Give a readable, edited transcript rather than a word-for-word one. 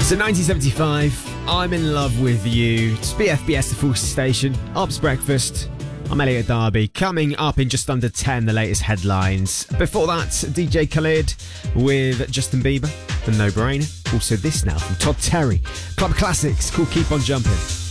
So 1975, I'm in love with you. It's BFBS, the full station. Ops Breakfast. I'm Elliot Darby. Coming up in just under 10, the latest headlines. Before that, DJ Khaled with Justin Bieber, The No Brainer. Also this now from Todd Terry. Club Classics called Keep On Jumping.